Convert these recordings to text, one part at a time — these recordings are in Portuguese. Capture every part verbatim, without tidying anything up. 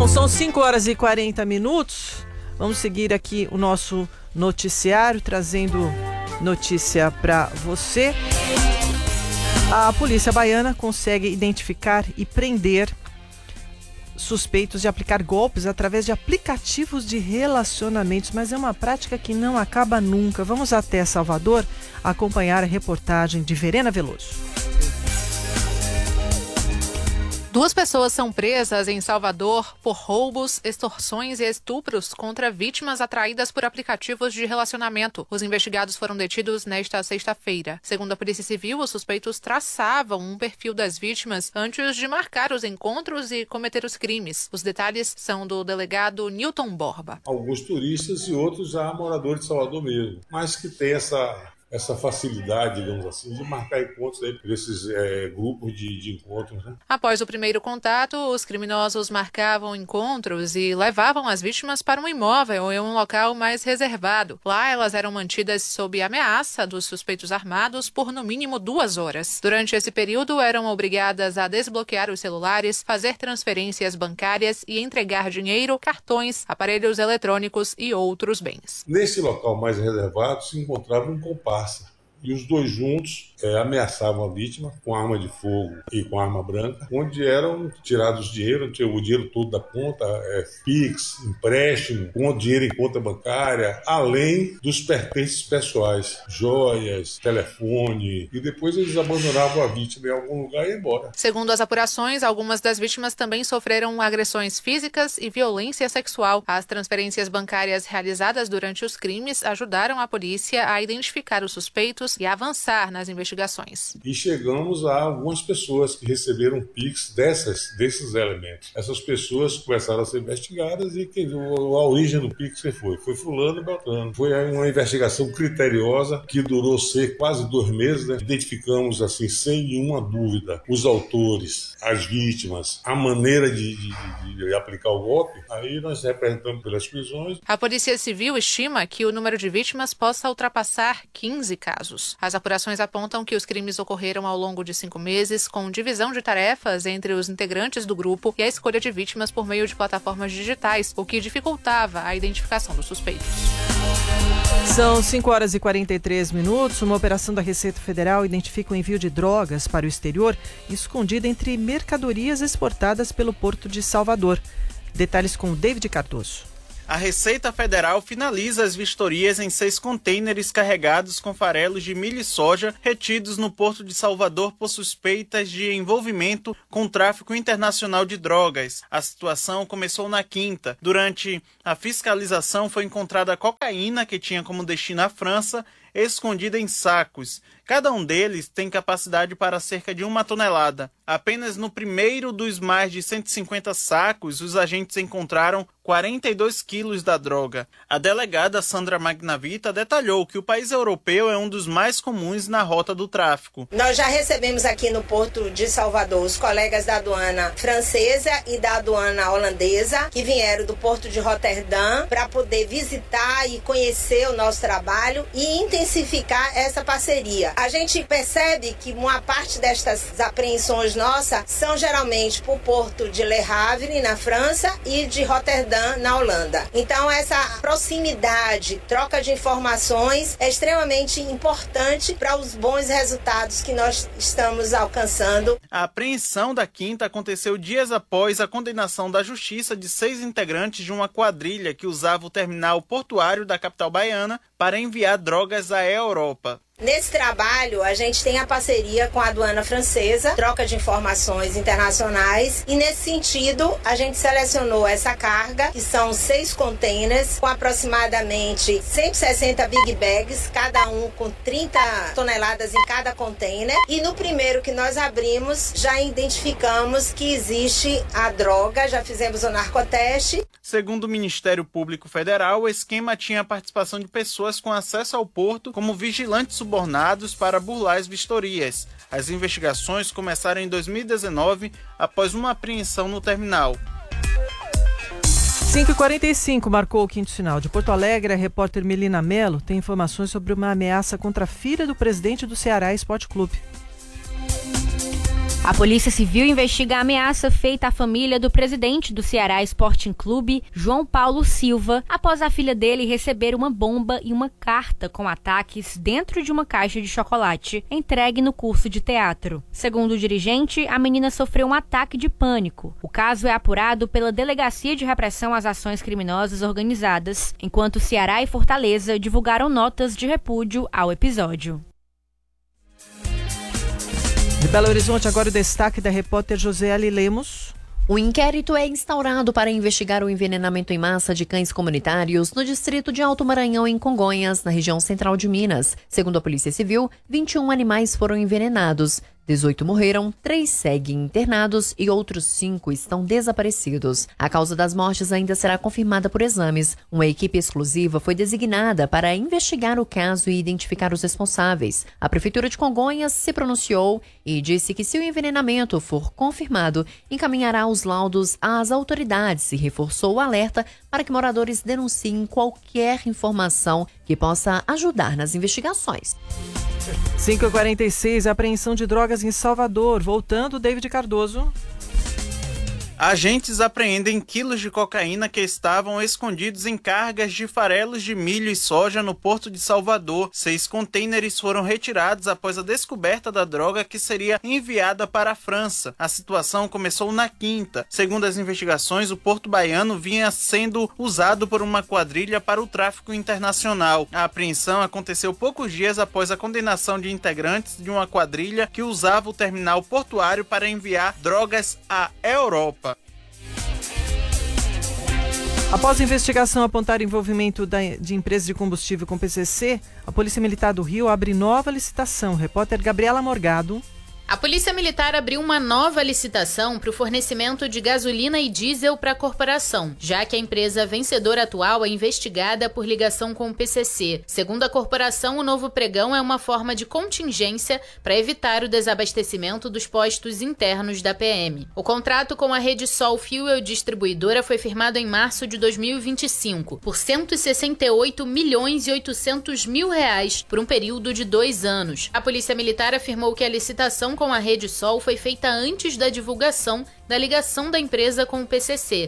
Bom, são cinco horas e quarenta minutos. Vamos seguir aqui o nosso noticiário, trazendo notícia para você. A polícia baiana consegue identificar e prender suspeitos de aplicar golpes através de aplicativos de relacionamentos, mas é uma prática que não acaba nunca. Vamos até Salvador acompanhar a reportagem de Verena Veloso. Duas pessoas são presas em Salvador por roubos, extorsões e estupros contra vítimas atraídas por aplicativos de relacionamento. Os investigados foram detidos nesta sexta-feira. Segundo a Polícia Civil, os suspeitos traçavam um perfil das vítimas antes de marcar os encontros e cometer os crimes. Os detalhes são do delegado Newton Borba. Alguns turistas e outros já moradores de Salvador mesmo, mas que tem essa... essa facilidade, digamos assim, de marcar encontros aí por esses é, grupos de, de encontros, né? Após o primeiro contato, os criminosos marcavam encontros e levavam as vítimas para um imóvel ou em um local mais reservado. Lá, elas eram mantidas sob ameaça dos suspeitos armados por no mínimo duas horas. Durante esse período, eram obrigadas a desbloquear os celulares, fazer transferências bancárias e entregar dinheiro, cartões, aparelhos eletrônicos e outros bens. Nesse local mais reservado se encontrava um comparsa. E os dois juntos é, ameaçavam a vítima com arma de fogo e com arma branca, onde eram tirados dinheiro, o dinheiro todo da conta, é, Pix, empréstimo, com dinheiro em conta bancária, além dos pertences pessoais, joias, telefone, e depois eles abandonavam a vítima em algum lugar e iam embora. Segundo as apurações, algumas das vítimas também sofreram agressões físicas e violência sexual. As transferências bancárias realizadas durante os crimes ajudaram a polícia a identificar os suspeitos e avançar nas investigações. E chegamos a algumas pessoas que receberam Pix dessas, desses elementos. Essas pessoas começaram a ser investigadas e que, a origem do Pix foi? Foi fulano e beltrano. Foi uma investigação criteriosa que durou ser quase dois meses. Né? Identificamos, assim, sem nenhuma dúvida, os autores, as vítimas, a maneira de, de, de aplicar o golpe. Aí nós representamos pelas prisões. A Polícia Civil estima que o número de vítimas possa ultrapassar quinze casos. As apurações apontam que os crimes ocorreram ao longo de cinco meses, com divisão de tarefas entre os integrantes do grupo e a escolha de vítimas por meio de plataformas digitais, o que dificultava a identificação dos suspeitos. São cinco horas e quarenta e três minutos. Uma operação da Receita Federal identifica o envio de drogas para o exterior escondida entre mercadorias exportadas pelo Porto de Salvador. Detalhes com o David Cardoso. A Receita Federal finaliza as vistorias em seis contêineres carregados com farelos de milho e soja retidos no Porto de Salvador por suspeitas de envolvimento com o tráfico internacional de drogas. A situação começou na quinta. Durante a fiscalização foi encontrada cocaína, que tinha como destino a França, escondida em sacos. Cada um deles tem capacidade para cerca de uma tonelada. Apenas no primeiro dos mais de cento e cinquenta sacos, os agentes encontraram quarenta e dois quilos da droga. A delegada Sandra Magnavita detalhou que o país europeu é um dos mais comuns na rota do tráfico. Nós já recebemos aqui no Porto de Salvador os colegas da aduana francesa e da aduana holandesa, que vieram do Porto de Roterdã para poder visitar e conhecer o nosso trabalho e intensificar essa parceria. A gente percebe que uma parte destas apreensões nossas são geralmente para o Porto de Le Havre, na França, e de Roterdã, na Holanda. Então, essa proximidade, troca de informações é extremamente importante para os bons resultados que nós estamos alcançando. A apreensão da quinta aconteceu dias após a condenação da Justiça de seis integrantes de uma quadrilha que usava o terminal portuário da capital baiana para enviar drogas à Europa. Nesse trabalho, a gente tem a parceria com a aduana francesa, troca de informações internacionais, e nesse sentido, a gente selecionou essa carga, que são seis containers, com aproximadamente cento e sessenta big bags, cada um com trinta toneladas em cada container, e no primeiro que nós abrimos, já identificamos que existe a droga, já fizemos o narcoteste. Segundo o Ministério Público Federal, o esquema tinha a participação de pessoas com acesso ao porto como vigilantes subornados para burlar as vistorias. As investigações começaram em dois mil e dezenove, após uma apreensão no terminal. cinco e quarenta e cinco marcou o quinto sinal. De Porto Alegre, a repórter Melina Mello tem informações sobre uma ameaça contra a filha do presidente do Ceará Esporte Clube. A Polícia Civil investiga a ameaça feita à família do presidente do Ceará Sporting Clube, João Paulo Silva, após a filha dele receber uma bomba e uma carta com ataques dentro de uma caixa de chocolate, entregue no curso de teatro. Segundo o dirigente, a menina sofreu um ataque de pânico. O caso é apurado pela Delegacia de Repressão às Ações Criminosas Organizadas, enquanto Ceará e Fortaleza divulgaram notas de repúdio ao episódio. De Belo Horizonte, agora o destaque da repórter Josiele Lemos. O inquérito é instaurado para investigar o envenenamento em massa de cães comunitários no distrito de Alto Maranhão, em Congonhas, na região central de Minas. Segundo a Polícia Civil, vinte e um animais foram envenenados. dezoito morreram, três seguem internados e outros cinco estão desaparecidos. A causa das mortes ainda será confirmada por exames. Uma equipe exclusiva foi designada para investigar o caso e identificar os responsáveis. A Prefeitura de Congonhas se pronunciou e disse que, se o envenenamento for confirmado, encaminhará os laudos às autoridades e reforçou o alerta para que moradores denunciem qualquer informação que possa ajudar nas investigações. cinco e quarenta e seis, apreensão de drogas em Salvador. Voltando, David Cardoso. Agentes apreendem quilos de cocaína que estavam escondidos em cargas de farelos de milho e soja no Porto de Salvador. Seis contêineres foram retirados após a descoberta da droga, que seria enviada para a França. A situação começou na quinta. Segundo as investigações, o Porto Baiano vinha sendo usado por uma quadrilha para o tráfico internacional. A apreensão aconteceu poucos dias após a condenação de integrantes de uma quadrilha que usava o terminal portuário para enviar drogas à Europa. Após a investigação apontar o envolvimento da, de empresas de combustível com P C C, a Polícia Militar do Rio abre nova licitação. Repórter Gabriela Morgado. A Polícia Militar abriu uma nova licitação para o fornecimento de gasolina e diesel para a corporação, já que a empresa vencedora atual é investigada por ligação com o P C C. Segundo a corporação, o novo pregão é uma forma de contingência para evitar o desabastecimento dos postos internos da P M. O contrato com a Rede Sol Fuel Distribuidora foi firmado em março de dois mil e vinte e cinco, por cento e sessenta e oito milhões e oitocentos mil reais, por um período de dois anos. A Polícia Militar afirmou que a licitação com a Rede Sol foi feita antes da divulgação da ligação da empresa com o P C C.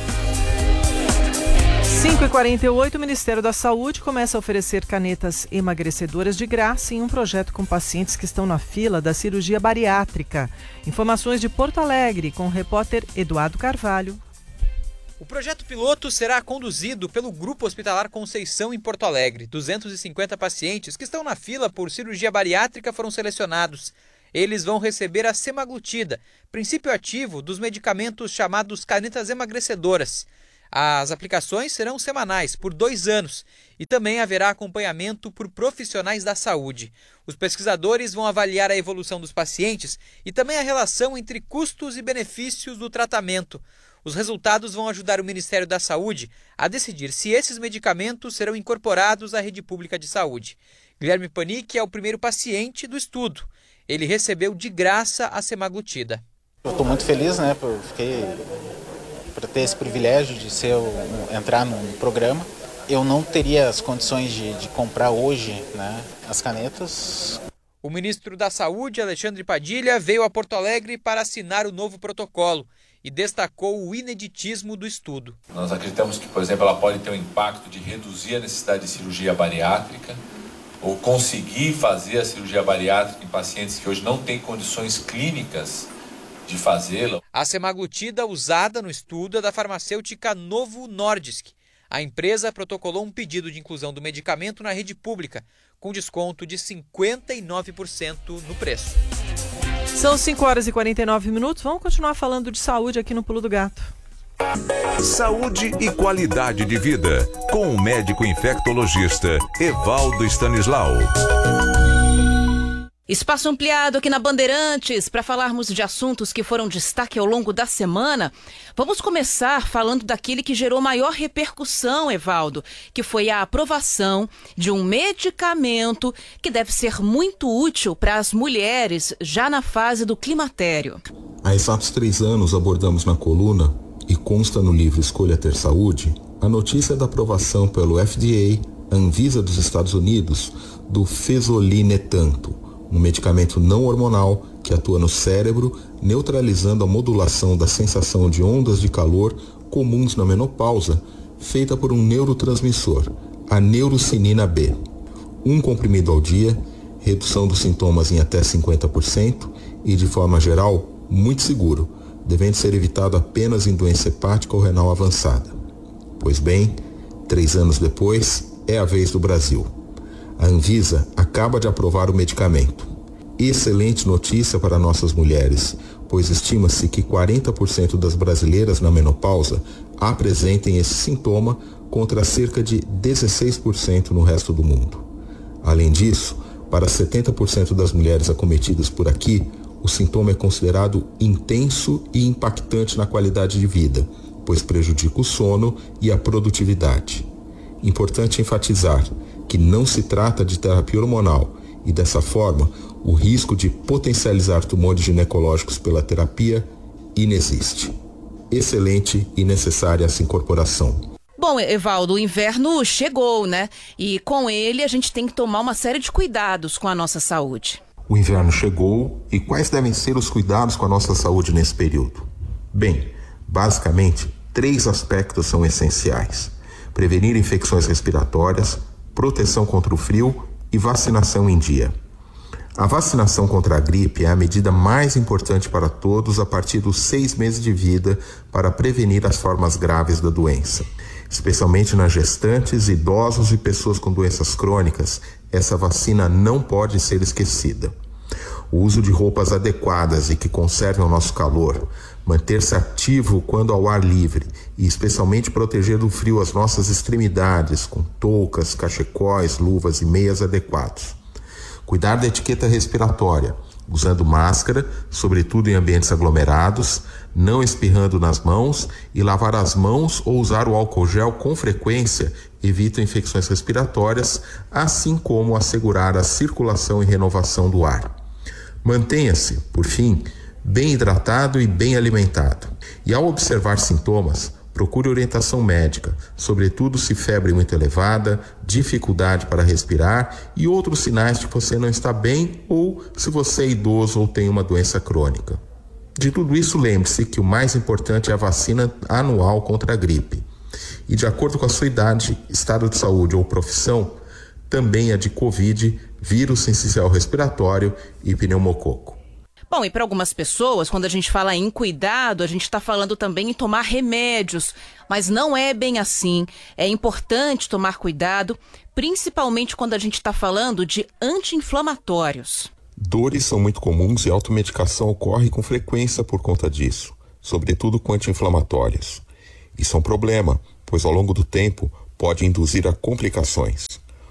cinco e quarenta e oito, o Ministério da Saúde começa a oferecer canetas emagrecedoras de graça em um projeto com pacientes que estão na fila da cirurgia bariátrica. Informações de Porto Alegre com o repórter Eduardo Carvalho. O projeto piloto será conduzido pelo Grupo Hospitalar Conceição em Porto Alegre. duzentos e cinquenta pacientes que estão na fila por cirurgia bariátrica foram selecionados. Eles vão receber a semaglutida, princípio ativo dos medicamentos chamados canetas emagrecedoras. As aplicações serão semanais, por dois anos, e também haverá acompanhamento por profissionais da saúde. Os pesquisadores vão avaliar a evolução dos pacientes e também a relação entre custos e benefícios do tratamento. Os resultados vão ajudar o Ministério da Saúde a decidir se esses medicamentos serão incorporados à rede pública de saúde. Guilherme Panic é o primeiro paciente do estudo. Ele recebeu de graça a semaglutida. Eu estou muito feliz, né, por, fiquei, por ter esse privilégio de ser, um, entrar num programa. Eu não teria as condições de, de comprar hoje, né, as canetas. O ministro da Saúde, Alexandre Padilha, veio a Porto Alegre para assinar o novo protocolo e destacou o ineditismo do estudo. Nós acreditamos que, por exemplo, ela pode ter um impacto de reduzir a necessidade de cirurgia bariátrica, ou conseguir fazer a cirurgia bariátrica em pacientes que hoje não têm condições clínicas de fazê-la. A semaglutida usada no estudo é da farmacêutica Novo Nordisk. A empresa protocolou um pedido de inclusão do medicamento na rede pública, com desconto de cinquenta e nove por cento no preço. São cinco horas e quarenta e nove minutos. Vamos continuar falando de saúde aqui no Pulo do Gato. Saúde e qualidade de vida, com o médico infectologista Evaldo Stanislau. Espaço ampliado aqui na Bandeirantes para falarmos de assuntos que foram destaque ao longo da semana. Vamos começar falando daquele que gerou maior repercussão, Evaldo, que foi a aprovação de um medicamento que deve ser muito útil para as mulheres já na fase do climatério. Há exatos três anos abordamos na coluna, e consta no livro Escolha Ter Saúde, a notícia da aprovação pelo F D A, Anvisa dos Estados Unidos, do fezolinetanto, um medicamento não hormonal que atua no cérebro, neutralizando a modulação da sensação de ondas de calor comuns na menopausa, feita por um neurotransmissor, a neurocinina B. Um comprimido ao dia, redução dos sintomas em até cinquenta por cento e, de forma geral, muito seguro, devendo ser evitado apenas em doença hepática ou renal avançada. Pois bem, três anos depois, é a vez do Brasil. A Anvisa acaba de aprovar o medicamento. Excelente notícia para nossas mulheres, pois estima-se que quarenta por cento das brasileiras na menopausa apresentem esse sintoma contra cerca de dezesseis por cento no resto do mundo. Além disso, para setenta por cento das mulheres acometidas por aqui, o sintoma é considerado intenso e impactante na qualidade de vida, pois prejudica o sono e a produtividade. Importante enfatizar que não se trata de terapia hormonal e, dessa forma, o risco de potencializar tumores ginecológicos pela terapia inexiste. Excelente e necessária essa incorporação. Bom, Evaldo, o inverno chegou, né? E com ele a gente tem que tomar uma série de cuidados com a nossa saúde. O inverno chegou e quais devem ser os cuidados com a nossa saúde nesse período? Bem, basicamente, três aspectos são essenciais: prevenir infecções respiratórias, proteção contra o frio e vacinação em dia. A vacinação contra a gripe é a medida mais importante para todos a partir dos seis meses de vida para prevenir as formas graves da doença. Especialmente nas gestantes, idosos e pessoas com doenças crônicas, essa vacina não pode ser esquecida. O uso de roupas adequadas e que conservem o nosso calor, manter-se ativo quando ao ar livre e especialmente proteger do frio as nossas extremidades com toucas, cachecóis, luvas e meias adequados. Cuidar da etiqueta respiratória, usando máscara, sobretudo em ambientes aglomerados, não espirrando nas mãos e lavar as mãos ou usar o álcool gel com frequência evita infecções respiratórias, assim como assegurar a circulação e renovação do ar. Mantenha-se, por fim, bem hidratado e bem alimentado. E ao observar sintomas, procure orientação médica, sobretudo se febre muito elevada, dificuldade para respirar e outros sinais de que você não está bem ou se você é idoso ou tem uma doença crônica. De tudo isso, lembre-se que o mais importante é a vacina anual contra a gripe. E de acordo com a sua idade, estado de saúde ou profissão, também a de Covid, vírus sensicial respiratório e pneumococo. Bom, e para algumas pessoas, quando a gente fala em cuidado, a gente está falando também em tomar remédios, mas não é bem assim. É importante tomar cuidado, principalmente quando a gente está falando de anti-inflamatórios. Dores são muito comuns e a automedicação ocorre com frequência por conta disso, sobretudo com anti-inflamatórios. Isso é um problema, pois ao longo do tempo pode induzir a complicações.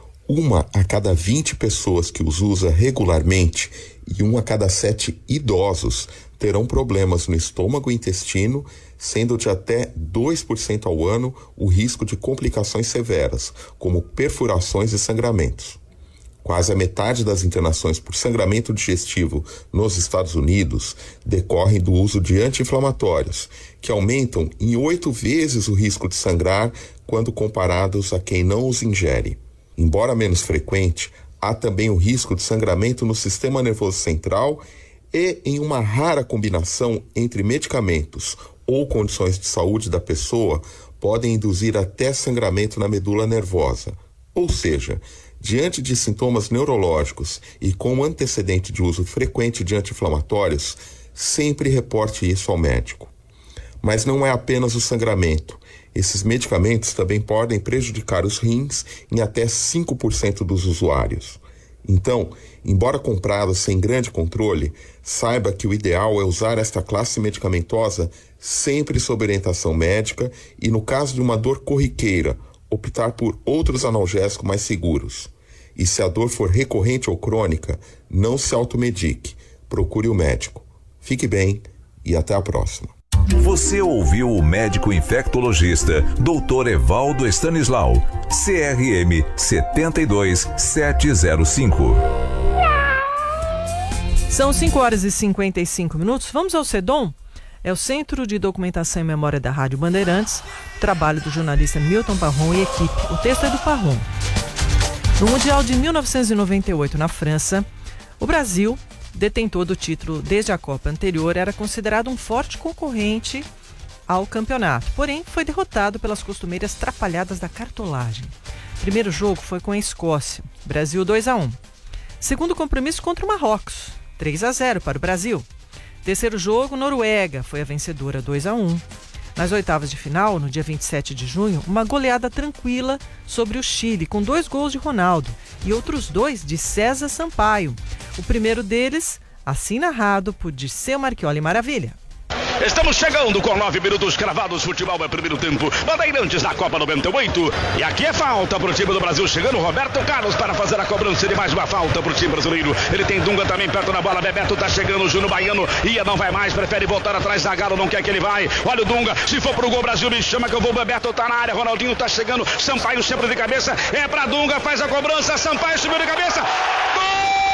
Uma a cada vinte pessoas que os usa regularmente e um a cada sete idosos terão problemas no estômago e intestino, sendo de até dois por cento ao ano o risco de complicações severas, como perfurações e sangramentos. Quase a metade das internações por sangramento digestivo nos Estados Unidos decorrem do uso de anti-inflamatórios, que aumentam em oito vezes o risco de sangrar quando comparados a quem não os ingere. Embora menos frequente, há também o risco de sangramento no sistema nervoso central e em uma rara combinação entre medicamentos ou condições de saúde da pessoa podem induzir até sangramento na medula nervosa. Ou seja, diante de sintomas neurológicos e com antecedente de uso frequente de anti-inflamatórios, sempre reporte isso ao médico. Mas não é apenas o sangramento. Esses medicamentos também podem prejudicar os rins em até cinco por cento dos usuários. Então, embora comprados sem grande controle, saiba que o ideal é usar esta classe medicamentosa sempre sob orientação médica e, no caso de uma dor corriqueira, optar por outros analgésicos mais seguros. E se a dor for recorrente ou crônica, não se automedique. Procure o médico. Fique bem e até a próxima. Você ouviu o médico infectologista doutor Evaldo Stanislau, C R M sete dois sete zero cinco. São cinco horas e cinquenta e cinco minutos. Vamos ao CEDOM? É o Centro de Documentação e Memória da Rádio Bandeirantes, trabalho do jornalista Milton Parron e equipe. O texto é do Parron. No Mundial de mil novecentos e noventa e oito, na França, o Brasil detentor do título desde a Copa anterior, era considerado um forte concorrente ao campeonato, porém foi derrotado pelas costumeiras trapalhadas da cartolagem. Primeiro jogo foi com a Escócia, Brasil dois a um. Segundo compromisso contra o Marrocos, três a zero para o Brasil. Terceiro jogo, Noruega foi a vencedora, dois a um. Nas oitavas de final, no dia vinte e sete de junho, uma goleada tranquila sobre o Chile, com dois gols de Ronaldo e outros dois de César Sampaio. O primeiro deles, assim narrado por Dirceu Marchioli Maravilha. Estamos chegando com nove minutos cravados. Futebol é primeiro tempo. Bandeirantes da Copa noventa e oito. E aqui é falta para o time do Brasil. Chegando o Roberto Carlos para fazer a cobrança de mais uma falta para o time brasileiro. Ele tem Dunga também perto da bola. Bebeto tá chegando. Júnior Baiano ia, não vai mais. Prefere voltar atrás. Zagallo não quer que ele vai. Olha o Dunga. Se for pro gol, Brasil me chama que eu vou. Bebeto tá na área. Ronaldinho tá chegando. Sampaio sempre de cabeça. É para Dunga. Faz a cobrança. Sampaio subiu de cabeça. Gol!